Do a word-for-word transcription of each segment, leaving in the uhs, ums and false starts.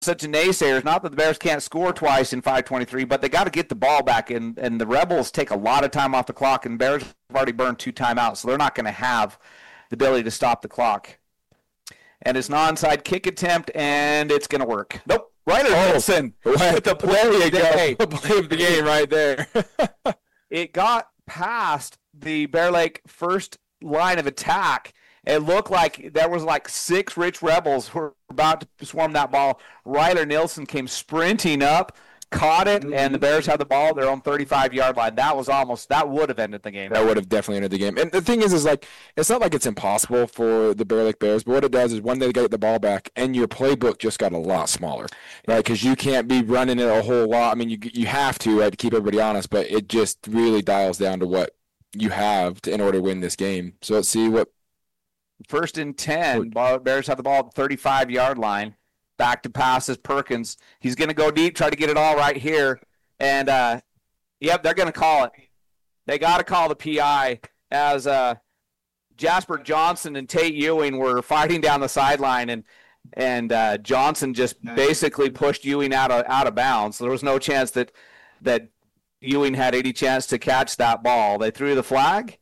such a naysayer is not that the Bears can't score twice in five twenty-three, but they got to get the ball back, and, and the Rebels take a lot of time off the clock, and Bears have already burned two timeouts, so they're not going to have the ability to stop the clock. And it's an onside kick attempt, and it's going to work. Nope. Ryder Nilsson with the play of the day. Play of the game right there. It got past the Bear Lake first line of attack. It looked like there was like six Rich Rebels who were about to swarm that ball. Ryler Nilsson came sprinting up, caught it, and the Bears had the ball at their own thirty-five-yard line. That was almost, that would have ended the game. That would have definitely ended the game. And the thing is, is like, it's not like it's impossible for the Bear Lake Bears, but what it does is when they get the ball back, and your playbook just got a lot smaller, right? Because you can't be running it a whole lot. I mean, you you have to, right, to keep everybody honest, but it just really dials down to what you have to, in order to win this game. So let's see what. First and ten, Bears have the ball at the thirty-five-yard line. Back to passes, Perkins. He's going to go deep, try to get it all right here. And, uh, yep, they're going to call it. They got to call the P I as uh, Jasper Johnson and Tate Ewing were fighting down the sideline, and and uh, Johnson just basically pushed Ewing out of out of bounds. So there was no chance that that Ewing had any chance to catch that ball. They threw the flag.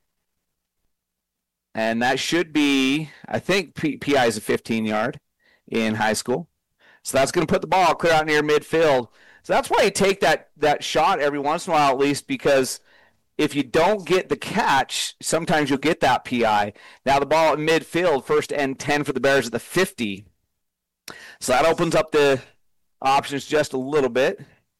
And that should be, I think P- PI is a fifteen-yard in high school. So that's going to put the ball clear out near midfield. So that's why you take that, that shot every once in a while at least, because if you don't get the catch, sometimes you'll get that P I. Now the ball at midfield, first and ten for the Bears at the fifty. So that opens up the options just a little bit.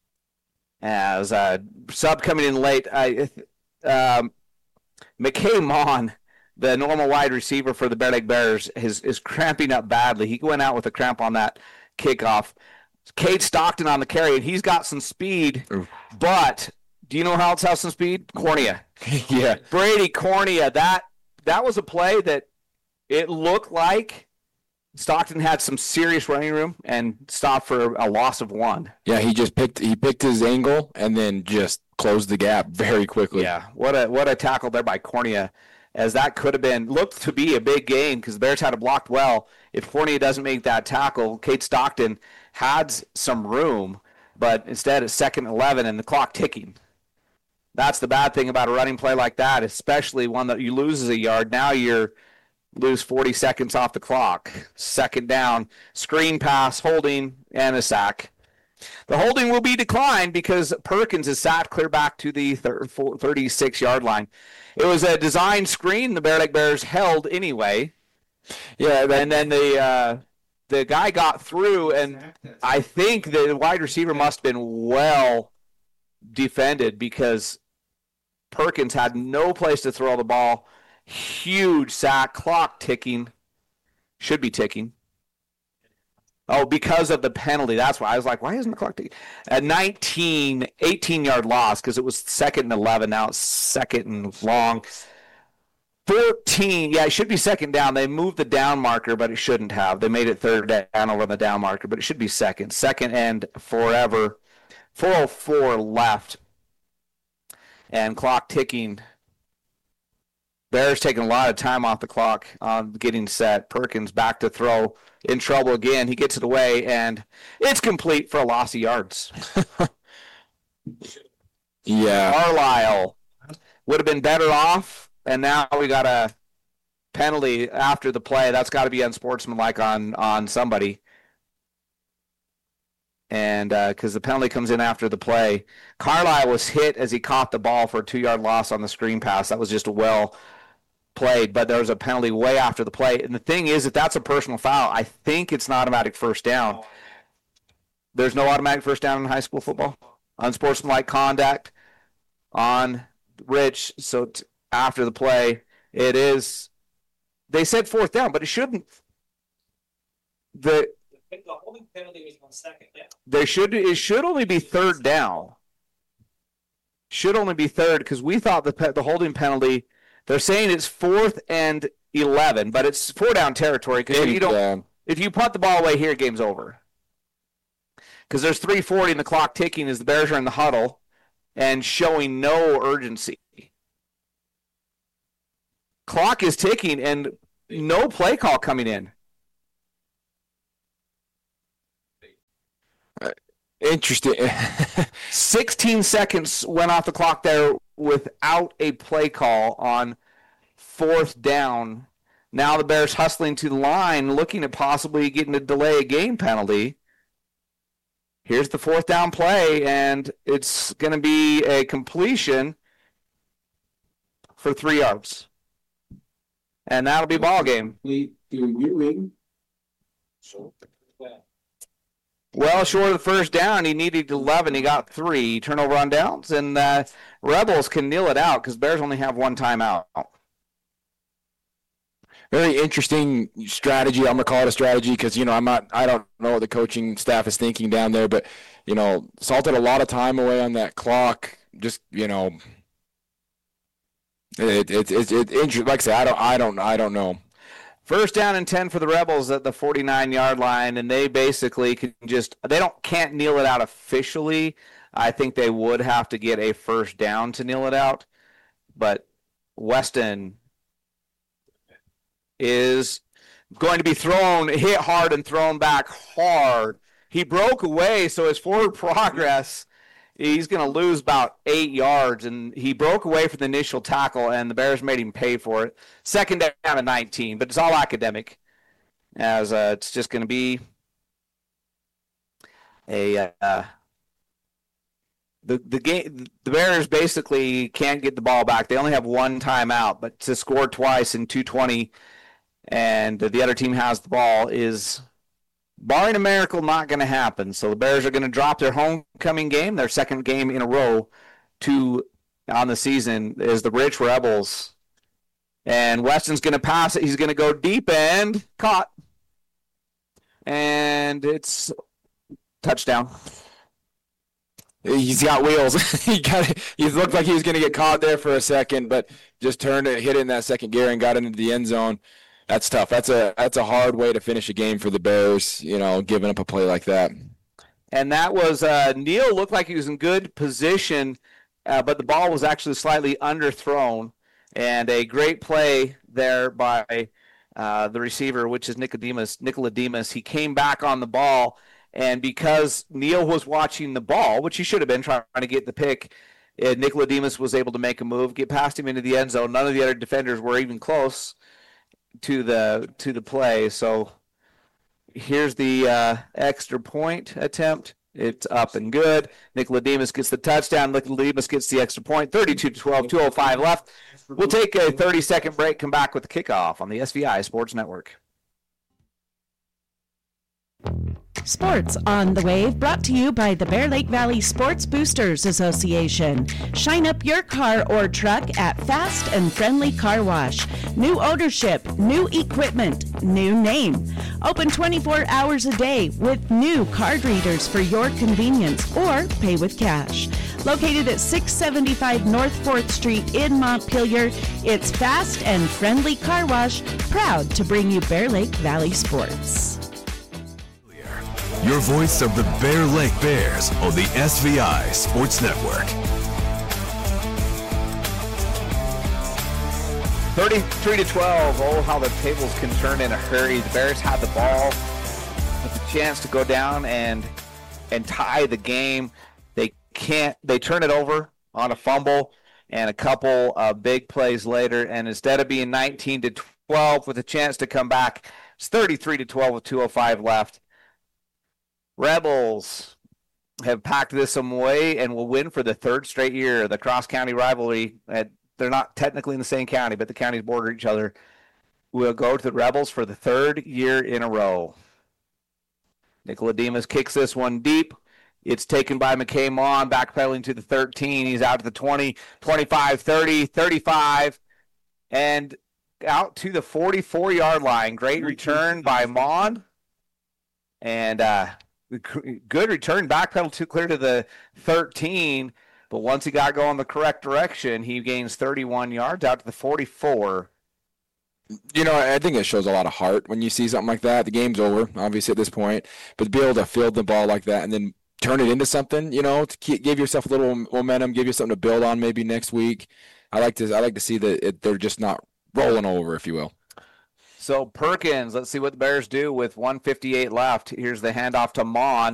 As a sub coming in late, I, um, McKay Mon, the normal wide receiver for the Bear Lake Bears, is, is cramping up badly. He went out with a cramp on that kickoff. Cade Stockton on the carry, and he's got some speed. Ooh. But do you know who else has some speed? Cornea. Yeah. Brady Cornea. That that was a play that it looked like Stockton had some serious running room and stopped for a loss of one. Yeah, he just picked he picked his angle and then just closed the gap very quickly. Yeah, what a what a tackle there by Cornea. As that could have been, looked to be a big game because the Bears had it blocked well. If Cornea doesn't make that tackle, Cade Stockton had some room, but instead it's second and eleven and the clock ticking. That's the bad thing about a running play like that, especially one that you lose as a yard. Now you're lose forty seconds off the clock. Second down, screen pass, holding, and a sack. The holding will be declined because Perkins is sacked clear back to the thirty-six-yard line. It was a design screen the Bear Lake Bears held anyway. Yeah, and then the uh, the guy got through, and I think the wide receiver must have been well defended because Perkins had no place to throw the ball. Huge sack, clock ticking. Should be ticking. Oh, because of the penalty. That's why I was like, why isn't the clock ticking? A nineteen, eighteen-yard loss because it was second and eleven. Now it's second and long. fourteen. Yeah, it should be second down. They moved the down marker, but it shouldn't have. They made it third down over the down marker, but it should be second. Second and forever. four oh four left. And clock ticking. Bears taking a lot of time off the clock on getting set. Perkins back to throw. In trouble again. He gets it away, and it's complete for a loss of yards. Yeah. Carlisle would have been better off, and now we got a penalty after the play. That's got to be unsportsmanlike on, on somebody. And because uh, the penalty comes in after the play. Carlisle was hit as he caught the ball for a two-yard loss on the screen pass. That was just a well played, but there was a penalty way after the play. And the thing is, if that's a personal foul, I think it's an automatic first down. There's no automatic first down in high school football. Unsportsmanlike conduct on Rich. So t- after the play, it is, they said fourth down, but it shouldn't. The, the holding penalty was on second down. They should, it should only be third down. Should only be third because we thought the the holding penalty, they're saying it's fourth and eleven, but it's four down territory because if you don't, down. if you punt the ball away here, game's over. Because there's three forty and the clock ticking as the Bears are in the huddle and showing no urgency. Clock is ticking and no play call coming in. interesting. sixteen seconds went off the clock there without a play call on fourth down. Now the Bears hustling to the line, looking at possibly getting a delay a game penalty. Here's the fourth down play, and it's going to be a completion for three yards. And that'll be ball game. Well short of the first down. He needed eleven. He got three. Turnover on downs, and uh, Rebels can kneel it out because Bears only have one timeout. Very interesting strategy. I'm gonna call it a strategy because you know I'm not. I don't know what the coaching staff is thinking down there, but you know, salted a lot of time away on that clock. Just you know, it it it, it, it like I say, I don't I don't I don't know. First down and ten for the Rebels at the forty-nine yard line, and they basically can just they don't can't kneel it out officially. I think they would have to get a first down to kneel it out, but Weston is going to be thrown, hit hard and thrown back hard. He broke away, so his forward progress, he's going to lose about eight yards, and he broke away from the initial tackle, and the Bears made him pay for it. Second down and nineteen, but it's all academic, as uh, it's just going to be a uh, the the game. The Bears basically can't get the ball back. They only have one timeout, but to score twice in two twenty, and the other team has the ball is, barring a miracle, not going to happen. So the Bears are going to drop their homecoming game, their second game in a row, to on the season is the Rich Rebels. And Weston's going to pass it. He's going to go deep end, caught, and it's touchdown. He's got wheels. he got. He looked like he was going to get caught there for a second, but just turned it, hit it in that second gear, and got into the end zone. That's tough. That's a that's a hard way to finish a game for the Bears, you know, giving up a play like that. And that was uh, Neal looked like he was in good position, uh, but the ball was actually slightly underthrown. And a great play there by uh, the receiver, which is Nicodemus. Nicodemus. He came back on the ball, and because Neal was watching the ball, which he should have been trying to get the pick, uh, Nicodemus was able to make a move, get past him into the end zone. None of the other defenders were even close to the to the play. So here's the uh, extra point attempt. It's up and good. Nicodemus gets the touchdown. Nicodemus gets the extra point. thirty-two to twelve, two oh five left. We'll take a thirty-second break, come back with the kickoff on the S V I Sports Network. Sports on the Wave, brought to you by the Bear Lake Valley Sports Boosters Association. Shine up your car or truck at Fast and Friendly Car Wash. New ownership, new equipment, new name. Open twenty-four hours a day with new card readers for your convenience, or pay with cash. Located at six seventy-five North fourth Street in Montpelier, it's Fast and Friendly Car Wash, proud to bring you Bear Lake Valley Sports. Your voice of the Bear Lake Bears on the S V I Sports Network. thirty-three to twelve. Oh, how the tables can turn in a hurry. The Bears had the ball with the chance to go down and and tie the game. They can't. They turn it over on a fumble and a couple of big plays later. And instead of being nineteen to twelve with a chance to come back, it's thirty-three to twelve with two oh five left. Rebels have packed this away and will win for the third straight year. The cross-county rivalry, uh, they're not technically in the same county, but the counties border each other, will go to the Rebels for the third year in a row. Nicodemus kicks this one deep. It's taken by McKay Mon, backpedaling to the thirteen. He's out to the twenty, twenty-five, thirty, thirty-five, and out to the forty-four yard line. Great return by Mon. And uh, good return, backpedal too clear to the thirteen, but once he got going the correct direction, he gains thirty-one yards out to the forty-four. You know, I think it shows a lot of heart when you see something like that. The game's over, obviously, at this point, but to be able to field the ball like that and then turn it into something, you know, to keep, give yourself a little momentum, give you something to build on maybe next week. I like to I like to see that it, they're just not rolling over, if you will. So Perkins, let's see what the Bears do with one fifty-eight left. Here's the handoff to Mon.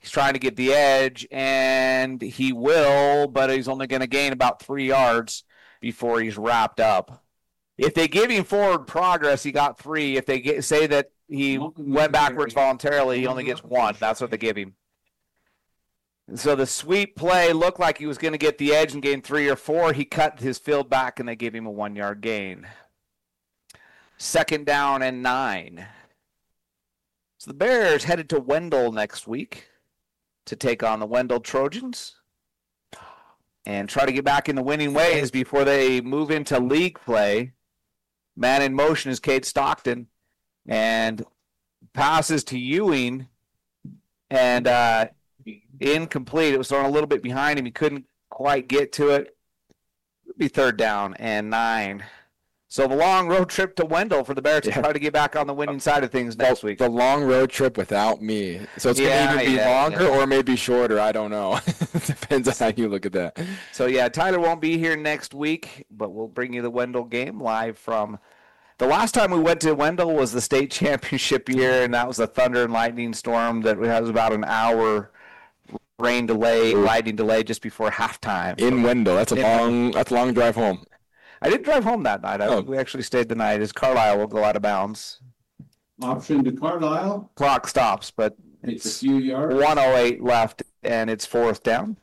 He's trying to get the edge, and he will, but he's only going to gain about three yards before he's wrapped up. If they give him forward progress, he got three. If they get, say that he went backwards voluntarily, he only gets one. That's what they give him. So the sweep play looked like he was going to get the edge and gain three or four. He cut his field back, and they gave him a one-yard gain. Second down and nine. So the Bears headed to Wendell next week to take on the Wendell Trojans and try to get back in the winning ways before they move into league play. Man in motion is Cade Stockton, and passes to Ewing, and uh, incomplete. It was thrown a little bit behind him. He couldn't quite get to it. It'd be third down and nine. So the long road trip to Wendell for the Bears to Yeah. try to get back on the winning side of things next week. The long road trip without me. So it's Yeah, going to either be yeah, longer yeah. or maybe shorter. I don't know. Depends on how you look at that. So, yeah, Tyler won't be here next week, but we'll bring you the Wendell game live from the last time we went to Wendell was the state championship year, and that was a thunder and lightning storm that was about an hour rain delay, lightning delay just before halftime. In Wendell. That's a In long that's a long drive home. I didn't drive home that night. I, Oh. We actually stayed the night as Carlisle will go out of bounds. Option to Carlisle, Clock stops, but it's a it's few yards. one oh eight left, and it's fourth down.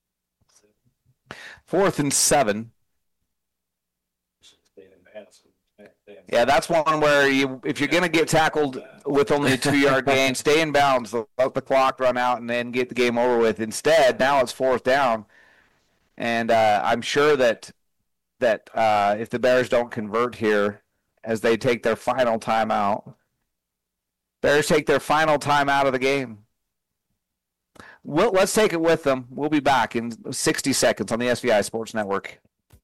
Fourth and seven. Yeah, that's one where you, if you're going to get tackled with only a two-yard gain, stay in bounds, let the clock run out, and then get the game over with. Instead, now it's fourth down, and uh, I'm sure that that uh, if the Bears don't convert here, as they take their final timeout, Bears take their final time out of the game. We'll, let's take it with them. We'll be back in sixty seconds on the S V I Sports Network.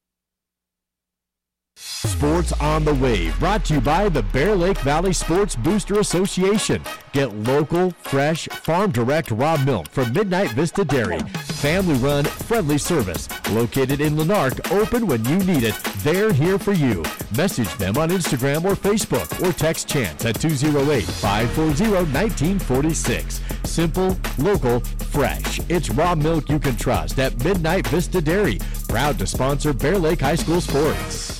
Sports on the Wave, brought to you by the Bear Lake Valley Sports Booster Association. Get local, fresh, farm direct raw milk from Midnight Vista Dairy. Family run, friendly service. Located in Lanark, open when you need it. They're here for you. Message them on Instagram or Facebook or text Chance at two oh eight, five four zero, one nine four six. Simple, local, fresh. It's raw milk you can trust at Midnight Vista Dairy. Proud to sponsor Bear Lake High School sports.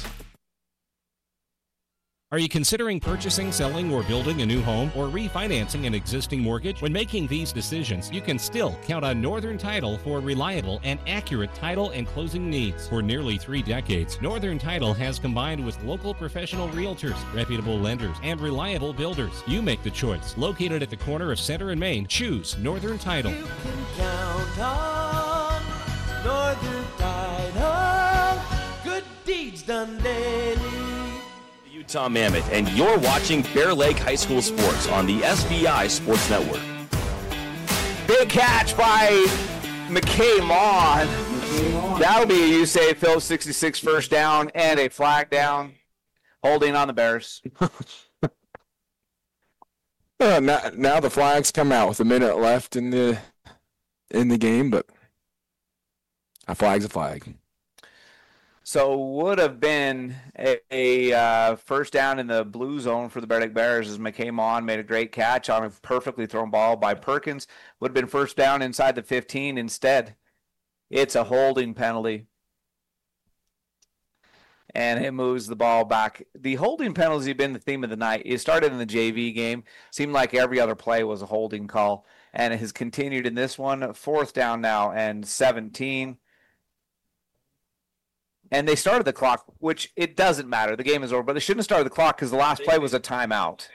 Are you considering purchasing, selling, or building a new home or refinancing an existing mortgage? When making these decisions, you can still count on Northern Title for reliable and accurate title and closing needs. For nearly three decades, Northern Title has combined with local professional realtors, reputable lenders, and reliable builders. You make the choice. Located at the corner of Center and Main, choose Northern Title. You can count on Northern Title. Good deeds done daily. Utah Mammoth, and you're watching Bear Lake High School Sports on the S V I Sports Network. Big catch by McKay Maughan. That'll be a U S A Phillips sixty-six first down and a flag down. Holding on the Bears. Uh, now, now the flags come out with a minute left in the in the game, but a flag's a flag. So would have been a, a uh, first down in the blue zone for the Bear Lake Bears as McKay Maughan made a great catch on a perfectly thrown ball by Perkins. Would have been first down inside the fifteen. Instead, it's a holding penalty. And it moves the ball back. The holding penalties have been the theme of the night. It started in the J V game. Seemed like every other play was a holding call. And it has continued in this one. Fourth down now and seventeen. And they started the clock, which it doesn't matter. The game is over. But they shouldn't have started the clock because the last play was a timeout.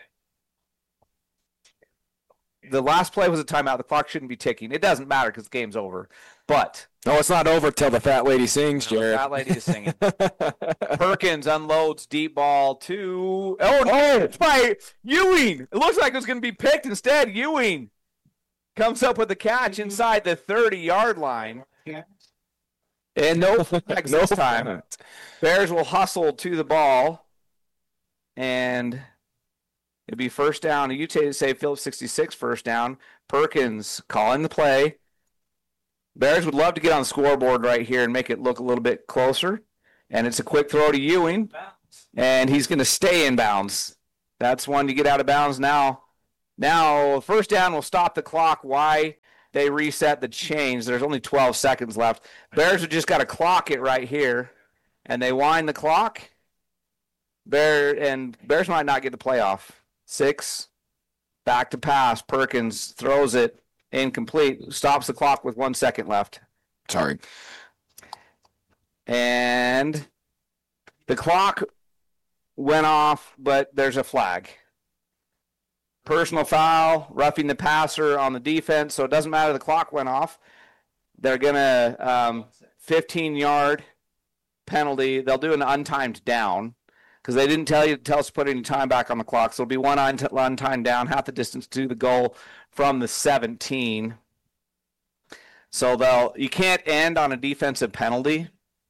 The last play was a timeout. The clock shouldn't be ticking. It doesn't matter because the game's over. But No, it's not over till the fat lady sings, no, Jared. that lady is singing. Perkins unloads deep ball to oh no, it's by Ewing. It looks like it was going to be picked instead. Ewing comes up with the catch inside the thirty-yard line. And no flags No this time. flags. Bears will hustle to the ball, and it'll be first down. You t- say Phillips sixty-six first down. Perkins calling the play. Bears would love to get on the scoreboard right here and make it look a little bit closer. And it's a quick throw to Ewing, and he's going to stay in bounds. That's one to get out of bounds now. Now, first down will stop the clock. Why? they reset the change. There's only twelve seconds left. Bears have just got to clock it right here, and they wind the clock. Bear and Bears might not get the playoff. Six, back to pass. Perkins throws it incomplete. Stops the clock with one second left. Sorry. And the clock went off, but there's a flag. Personal foul, roughing the passer on the defense, so it doesn't matter. The clock went off. They're going to um, fifteen-yard penalty. They'll do an untimed down because they didn't tell you tell us to put any time back on the clock. So it'll be one untimed down, half the distance to the goal from the seventeen. So they'll you can't end on a defensive penalty.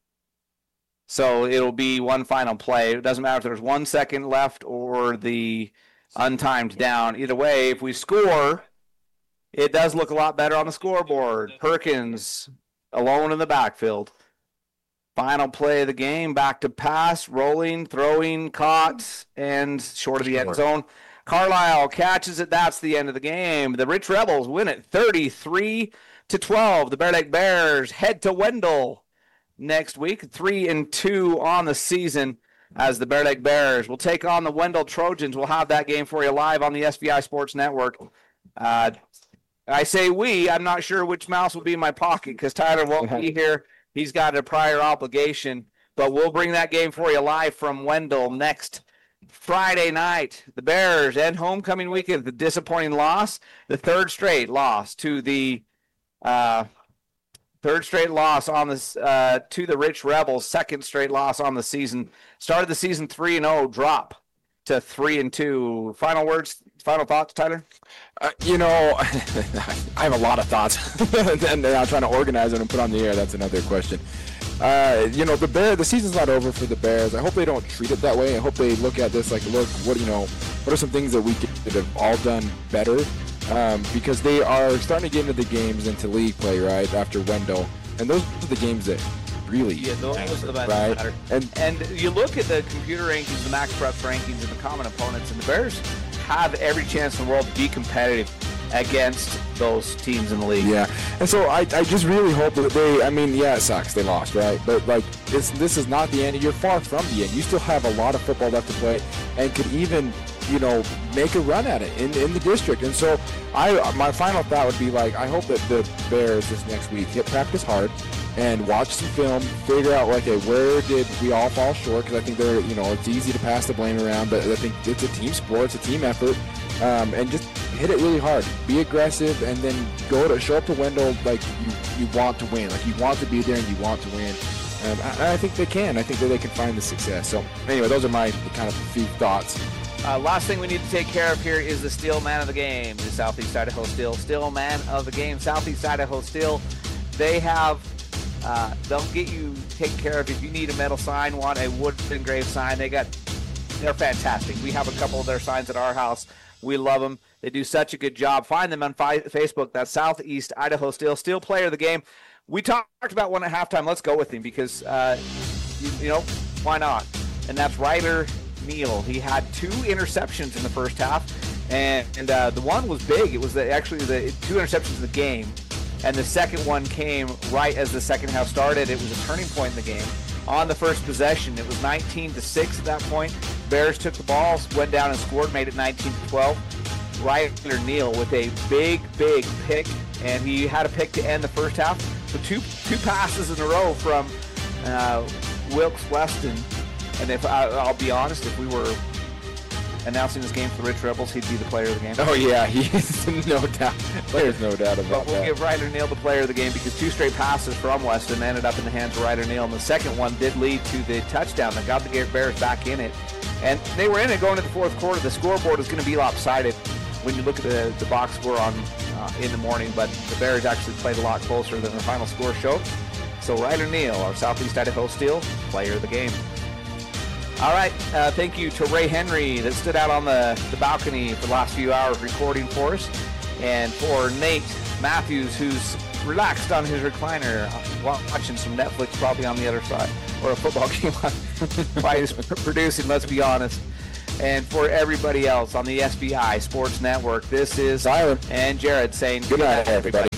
So it'll be one final play. It doesn't matter if there's one second left or the untimed down. Either way, if we score, it does look a lot better on the scoreboard. Perkins alone in the backfield. Final play of the game, back to pass, rolling, throwing, caught, and short of the end zone. Carlisle catches it. That's the end of the game. The Rich Rebels win it thirty-three to twelve. The Bear Lake Bears head to Wendell next week, three and two on the season as the Bear Lake Bears will take on the Wendell Trojans. We'll have that game for you live on the S V I Sports Network. Uh, I say we. I'm not sure which mouse will be in my pocket because Tyler won't be here. He's got a prior obligation, but we'll bring that game for you live from Wendell next Friday night. The Bears and homecoming weekend, the disappointing loss, the third straight loss to the uh, third straight loss on this uh, to the Rich Rebels, second straight loss on the season. Started the season three and zero, drop to three and two. Final words, final thoughts, Tyler? Uh, you know, I have a lot of thoughts, and I'm trying to organize them and put on the air. That's another question. Uh, you know, the Bear, the season's not over for the Bears. I hope they don't treat it that way. I hope they look at this like, look, what you know, what are some things that we could have all done better? Um, because they are starting to get into the games, into league play, right, after Wendell. And those are the games that really yeah, those matter, are the best right? matter. And, and you look at the computer rankings, the Max Preps rankings, and the common opponents, and the Bears have every chance in the world to be competitive against those teams in the league. Yeah, and so I, I just really hope that they, I mean, yeah, it sucks. They lost, right? But, like, it's, this is not the end. You're far from the end. You still have a lot of football left to play and could even, you know, make a run at it in, in the district. And so I, my final thought would be, like, I hope that the Bears this next week hit practice hard and watch some film, figure out, like, okay, where did we all fall short? Because I think they're, you know, it's easy to pass the blame around, but I think it's a team sport, it's a team effort, um, and just hit it really hard. Be aggressive, and then go to show up to Wendell like you, you want to win, like you want to be there and you want to win. Um, I, I think they can. I think that they can find the success. So anyway, those are my kind of few thoughts. Uh, last thing we need to take care of here is the Steel Man of the Game, the Southeast Idaho Steel. Steel Man of the Game, Southeast Idaho Steel. They have, uh, they'll get you taken care of if you need a metal sign, want a wood engraved sign. They got, they're fantastic. We have a couple of their signs at our house. We love them. They do such a good job. Find them on fi- Facebook. That's Southeast Idaho Steel. Steel Player of the Game. We talked about one at halftime. Let's go with him because, uh, you, you know, why not? And that's Ryder Neal. He had two interceptions in the first half, and, and uh, the one was big. It was the, actually the two interceptions in the game, and the second one came right as the second half started. It was a turning point in the game. On the first possession, it was nineteen to six at that point. Bears took the ball, went down and scored, made it nineteen to twelve. Ryder Neal with a big, big pick, and he had a pick to end the first half. So two two passes in a row from uh, Wilkes Weston. And if I, I'll be honest, if we were announcing this game for the Rich Rebels, he'd be the player of the game. Oh yeah, he's no doubt. There's no doubt about but we'll that. give Ryder Neal the player of the game because two straight passes from Weston ended up in the hands of Ryder Neal, and the second one did lead to the touchdown that got the Bears back in it. And they were in it going into the fourth quarter. The scoreboard is going to be lopsided when you look at the, the box score on uh, in the morning, but the Bears actually played a lot closer than the final score showed. So Ryder Neal, our Southeast Idaho Steel player of the game. All right, uh, thank you to Ray Henry that stood out on the, the balcony for the last few hours recording for us, and for Nate Matthews, who's relaxed on his recliner watching some Netflix probably on the other side, or a football game while he's producing, let's be honest. And for everybody else on the S B I Sports Network, this is Tyler and Jared saying good night, everybody.